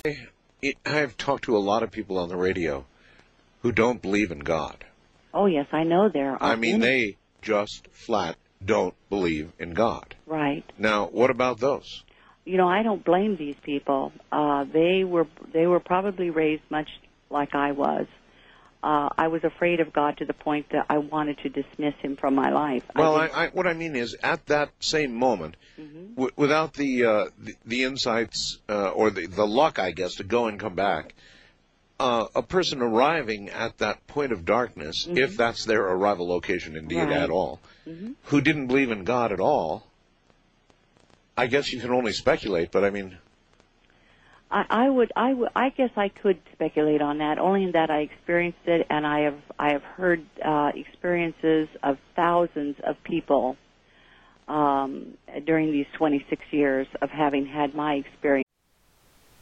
I've talked to a lot of people on the radio who don't believe in God. Oh, yes, I know there are. I mean, they just flat don't believe in God. Right. Now, what about those? You know, I don't blame these people. They were probably raised much like I was. I was afraid of God to the point that I wanted to dismiss him from my life. Well, what I mean is, at that same moment, without the insights or the luck, I guess, to go and come back, a person arriving at that point of darkness, if that's their arrival location indeed at all, who didn't believe in God at all, I guess you can only speculate, but I mean... I guess I could speculate on that, only in that I experienced it, and I have heard experiences of thousands of people during these 26 years of having had my experience.